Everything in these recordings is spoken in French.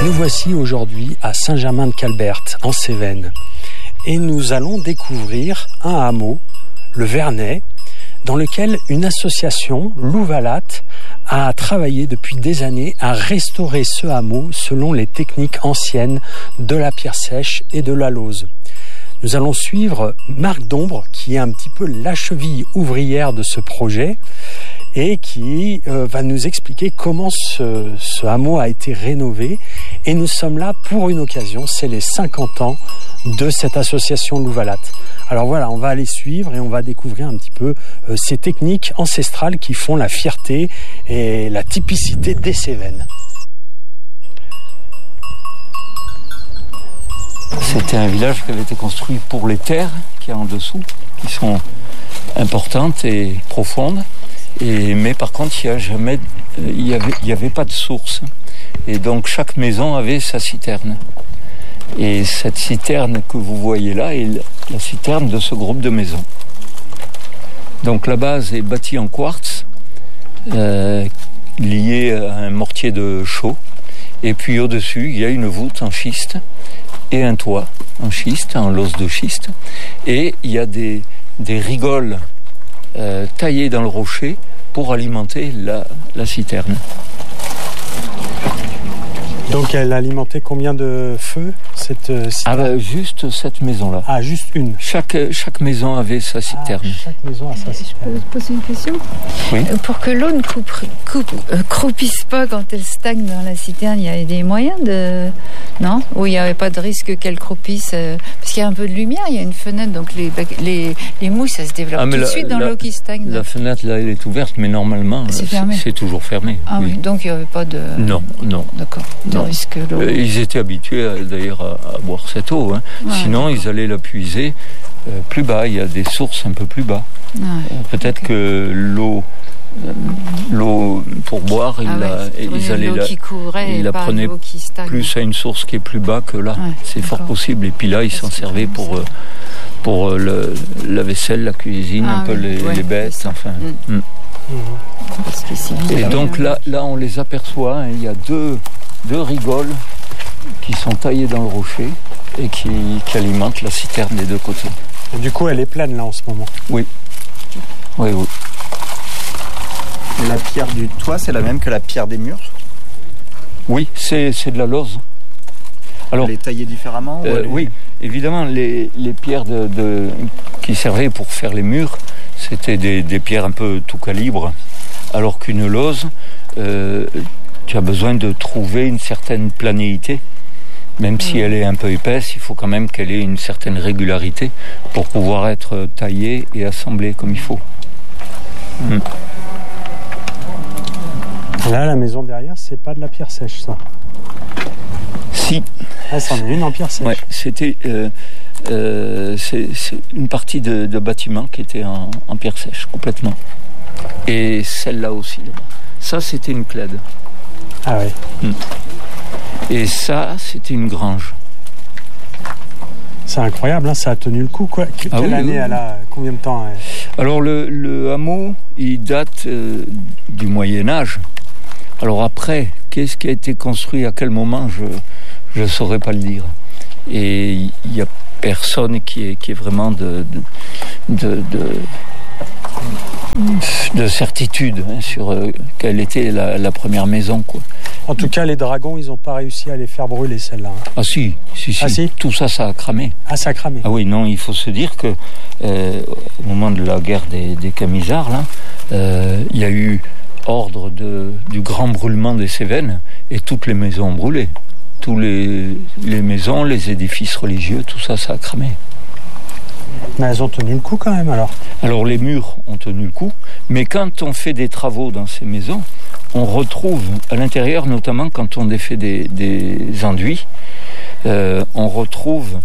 Nous voici aujourd'hui à Saint-Germain-de-Calbert, en Cévennes. Et nous allons découvrir un hameau, le Vernay, dans lequel une association, Louvalat, a travaillé depuis des années à restaurer ce hameau selon les techniques anciennes de la pierre sèche et de la lauze. Nous allons suivre Marc Dombre, qui est un petit peu la cheville ouvrière de ce projet et qui va nous expliquer comment ce hameau a été rénové. Et nous sommes là pour une occasion, c'est les 50 ans de cette association Louvalat. Alors voilà, on va aller suivre et on va découvrir un petit peu ces techniques ancestrales qui font la fierté et la typicité des Cévennes. C'était un village qui avait été construit pour les terres qu'il y a en dessous, qui sont importantes et profondes. Mais par contre, il y avait pas de source. Et donc chaque maison avait sa citerne. Et cette citerne que vous voyez là est la citerne de ce groupe de maisons. Donc la base est bâtie en quartz, liée à un mortier de chaux. Et puis au-dessus, il y a une voûte en schiste et un toit en schiste, en lauze de schiste. Et il y a des rigoles taillées dans le rocher pour alimenter la citerne. Donc elle alimentait combien de feux cette citerne? Juste cette maison-là. Ah, juste une. Chaque maison avait sa citerne. Chaque maison a sa citerne. Je peux poser une question? Oui. Pour que l'eau ne croupisse pas quand elle stagne dans la citerne, il y avait des moyens de... Non? Ou il n'y avait pas de risque qu'elle croupisse parce qu'il y a un peu de lumière, il y a une fenêtre, donc les mouches, ça se développe tout de suite dans l'eau qui stagne. La fenêtre, là, elle est ouverte, mais normalement, c'est toujours fermé. Ah oui, donc il n'y avait pas de... Non. D'accord. Risque l'eau. Ils étaient habitués d'ailleurs à boire cette eau. Hein. Ouais, sinon, ils allaient la puiser plus bas. Il y a des sources un peu plus bas. Ouais, peut-être que l'eau pour boire, ils la prenaient plus à une source qui est plus bas que là. Ouais, c'est fort possible. Et puis là, ils s'en servaient pour la vaisselle, la cuisine, un peu les bêtes. Enfin. Et donc là, on les aperçoit. Hein, il y a deux rigoles qui sont taillées dans le rocher et qui alimentent la citerne des deux côtés. Et du coup, elle est pleine là en ce moment. Oui. La pierre du toit, c'est la même que la pierre des murs? Oui, c'est de la lauze. Alors, elle est taillée différemment Oui, évidemment, les pierres qui servaient pour faire les murs, c'était des pierres un peu tout calibre, alors qu'une lauze, tu as besoin de trouver une certaine planéité. Même si elle est un peu épaisse, il faut quand même qu'elle ait une certaine régularité pour pouvoir être taillée et assemblée comme il faut. Là, la maison derrière, c'est pas de la pierre sèche, ça? Si. Ah, c'en est une en pierre sèche. Ouais, c'était c'est une partie de bâtiment qui était en pierre sèche, complètement. Et celle-là aussi. Ça, c'était une clède. Ah oui. Et ça, c'était une grange. C'est incroyable, hein, ça a tenu le coup, quoi. Quelle année elle a? Combien de temps Alors, le hameau, il date du Moyen-Âge. Alors après, qu'est-ce qui a été construit à quel moment, je ne saurais pas le dire. Et il n'y a personne qui est vraiment de certitude sur quelle était la première maison, quoi. En tout cas, les dragons, ils n'ont pas réussi à les faire brûler, celle-là. Hein. Ah si. Ah si. Tout ça, ça a cramé. Ah, ça a cramé. Ah oui, non, il faut se dire que au moment de la guerre des Camisards, là, il y a eu ordre du grand brûlement des Cévennes et toutes les maisons ont brûlé. Tous les maisons, les édifices religieux, tout ça, ça a cramé. Mais elles ont tenu le coup quand même, alors? Alors les murs ont tenu le coup, mais quand on fait des travaux dans ces maisons, on retrouve à l'intérieur, notamment quand on fait des enduits, on retrouve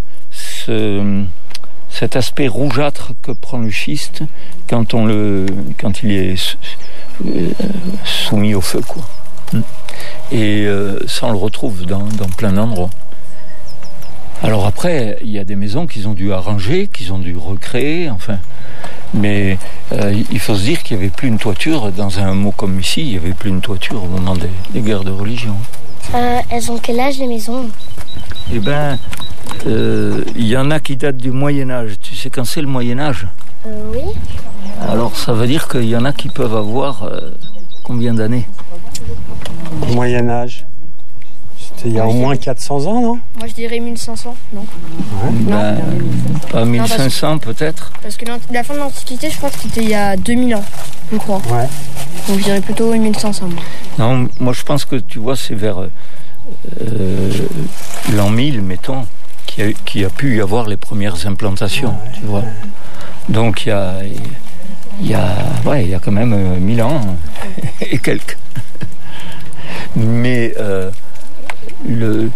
cet aspect rougeâtre que prend le schiste quand il est soumis au feu, quoi. Et ça, on le retrouve dans plein d'endroits. Alors après, il y a des maisons qu'ils ont dû arranger, qu'ils ont dû recréer, enfin. Mais il faut se dire qu'il n'y avait plus une toiture dans un hameau comme ici, il n'y avait plus une toiture au moment des guerres de religion. Elles ont quel âge les maisons? Eh bien, il y en a qui datent du Moyen-Âge. Tu sais quand c'est le Moyen-Âge? Oui. Alors ça veut dire qu'il y en a qui peuvent avoir combien d'années? Moyen-Âge. C'était il y a au moins 400 ans, non? Moi je dirais 1500, non? Ben, pas 1500 peut-être. Parce que la fin de l'Antiquité, je crois que c'était il y a 2000 ans, je crois. Ouais. Donc je dirais plutôt 1500. Non, moi je pense que tu vois, c'est vers l'an 1000, mettons, qu'il y a pu y avoir les premières implantations, tu vois. Donc il y a quand même 1000 ans et quelques. Mais le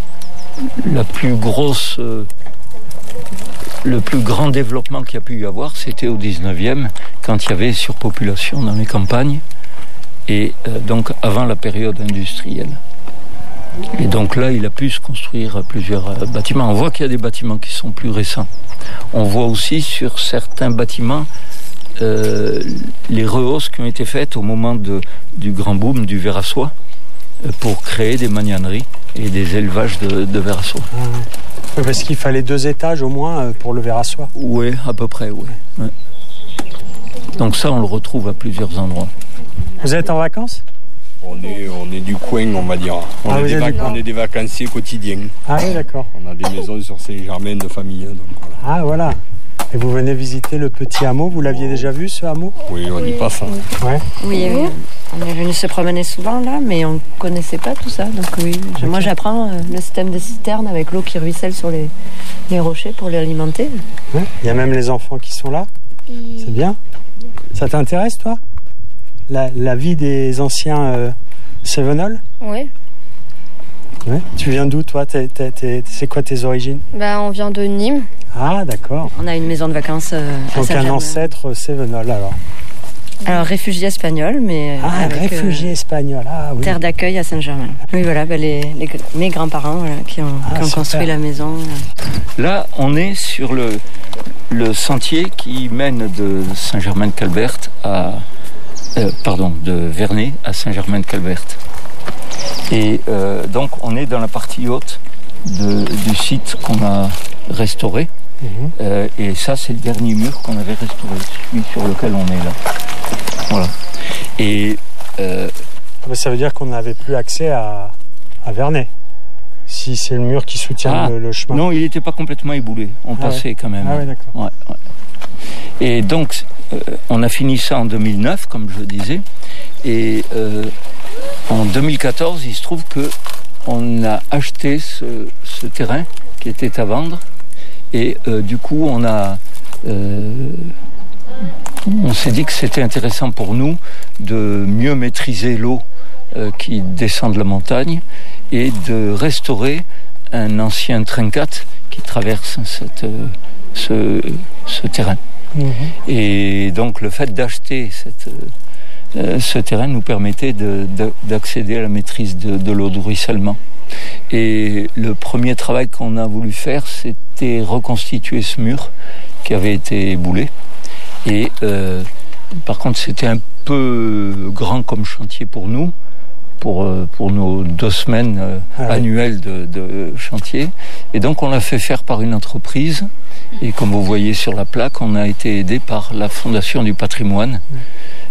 plus grand développement qu'il y a pu y avoir, c'était au 19e, quand il y avait surpopulation dans les campagnes, et donc avant la période industrielle. Et donc là, il a pu se construire plusieurs bâtiments. On voit qu'il y a des bâtiments qui sont plus récents. On voit aussi sur certains bâtiments les rehausses qui ont été faites au moment du grand boom du ver à soie pour créer des magnaneries et des élevages de ver à soie. Oui, parce qu'il fallait 2 étages au moins pour le ver à soie. Oui, à peu près, oui. Ouais. Donc ça, on le retrouve à plusieurs endroits. Vous êtes en vacances? On est du coin, on va dire. On est des vacanciers quotidiens. Ah oui, d'accord. On a des maisons sur Saint-Germain de famille. Donc voilà. Ah voilà. Et vous venez visiter le petit hameau, vous l'aviez déjà vu ce hameau? Oui, on y passe. Ouais. Oui, on est venu se promener souvent là, mais on ne connaissait pas tout ça. Donc oui, moi j'apprends le système de citerne avec l'eau qui ruisselle sur les rochers pour l'alimenter. Ouais. Il y a même les enfants qui sont là. C'est bien. Ça t'intéresse toi? La vie des anciens Cévenols? Oui. Ouais. Tu viens d'où toi? C'est quoi tes origines? On vient de Nîmes. Ah d'accord. On a une maison de vacances à donc Saint-Germain. Un ancêtre Cévenol alors. Alors réfugié espagnol, mais avec, réfugié espagnol. Ah oui. Terre d'accueil à Saint-Germain. Oui voilà, mes grands-parents qui ont construit la maison. Là, on est sur le sentier qui mène de Saint-Germain-de-Calbert de Vernet à Saint-Germain-de-Calbert. Et donc on est dans la partie haute du site qu'on a restauré. Et ça, c'est le dernier mur qu'on avait restauré, celui sur lequel on est là. Voilà. Et ça veut dire qu'on n'avait plus accès à Vernet. Si c'est le mur qui soutient le chemin. Non, il n'était pas complètement éboulé. On passait quand même. Ah oui, d'accord. Ouais. Et donc, on a fini ça en 2009, comme je le disais. Et en 2014, il se trouve qu'on a acheté ce terrain qui était à vendre. Et du coup, on s'est dit que c'était intéressant pour nous de mieux maîtriser l'eau qui descend de la montagne et de restaurer un ancien trinquat qui traverse ce terrain. Et donc le fait d'acheter ce terrain nous permettait d'accéder à la maîtrise de l'eau de ruissellement. Et le premier travail qu'on a voulu faire, c'était reconstituer ce mur qui avait été éboulé. Et par contre, c'était un peu grand comme chantier pour nous, pour nos 2 semaines annuelles de chantier. Et donc, on l'a fait faire par une entreprise. Et comme vous voyez sur la plaque, on a été aidé par la Fondation du patrimoine